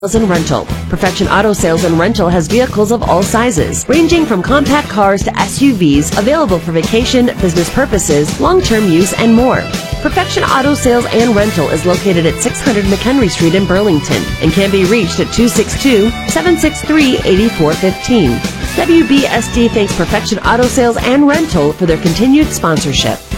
and rental. Perfection Auto Sales and Rental has vehicles of all sizes, ranging from compact cars to SUVs, available for vacation, business purposes, long-term use, and more. Perfection Auto Sales and Rental is located at 600 McHenry Street in Burlington and can be reached at 262-763-8415. WBSD thanks Perfection Auto Sales and Rental for their continued sponsorship.